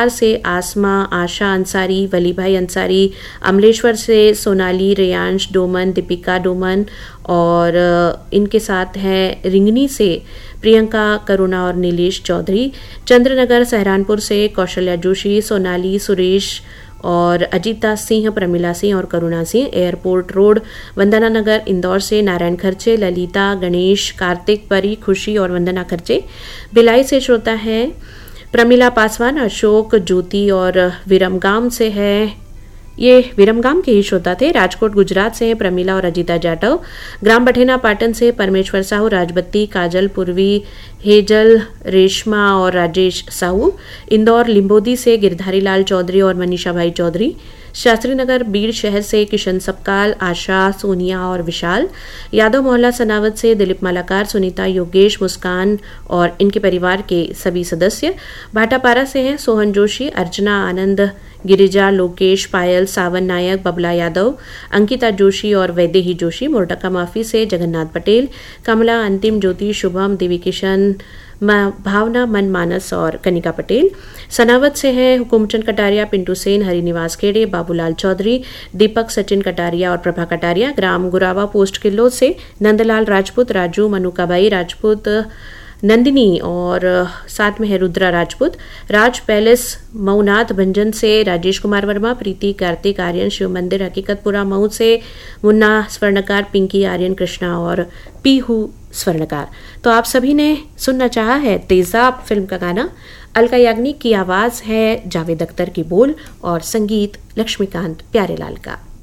धार से आसमा आशा अंसारी, वली भाई अंसारी, अमलेश्वर से सोनाली, रेयांश डोमन, दीपिका डोमन और इनके साथ हैं रिंगनी से प्रियंका करुणा और नीलेश चौधरी, चंद्रनगर सहारनपुर से कौशल्या जोशी, सोनाली, सुरेश और अजीता सिंह, प्रमिला सिंह और करुणा सिंह, एयरपोर्ट रोड वंदना नगर इंदौर से नारायण खर्चे, ललिता, गणेश, कार्तिक, परी, खुशी और वंदना खर्चे, भिलाई से श्रोता हैं प्रमिला पासवान, अशोक, ज्योति और विरमगाम से है, ये विरमगाम के ही श्रोता थे। राजकोट गुजरात से प्रमिला और अजीता जाटव, ग्राम बठेना पाटन से परमेश्वर साहू, राजबत्ती, काजल, पूर्वी, हेजल, रेशमा और राजेश साहू, इंदौर लिंबोदी से गिरधारी लाल चौधरी और मनीषा भाई चौधरी, शास्त्री नगर बीड़ शहर से किशन सपकाल, आशा, सोनिया और विशाल, यादव मोहल्ला सनावत से दिलीप मालाकार, सुनीता, योगेश, मुस्कान और इनके परिवार के सभी सदस्य, भाटापारा से हैं सोहन जोशी, अर्चना, आनंद, गिरिजा, लोकेश, पायल, सावन नायक, बबला यादव, अंकिता जोशी और वैदेही जोशी, मोरटका माफी से जगन्नाथ पटेल, कमला, अंतिम, ज्योति, शुभम, देवी किशन, भावना, मन मानस और कनिका पटेल, सनावत से हैं हुकुमचंद कटारिया, पिंटू सेन, हरिनिवास खेड़े, बाबूलाल चौधरी, दीपक, सचिन कटारिया और प्रभा कटारिया, ग्राम गुरावा पोस्ट किल्लो से नंदलाल राजपूत, राजू, मनुकाबाई राजपूत, नंदिनी और साथ में है रुद्रा राजपूत, राज पैलेस मऊनाथ भंजन से राजेश कुमार वर्मा, प्रीति, कार्तिक, आर्यन, शिव मंदिर हकीकतपुरा मऊ से मुन्ना स्वर्णकार, पिंकी, आर्यन, कृष्णा और पीहू स्वर्णकार। तो आप सभी ने सुनना चाहा है तेजाब फिल्म का गाना, अलका याग्निक की आवाज है, जावेद अख्तर की बोल और संगीत लक्ष्मीकांत प्यारेलाल का।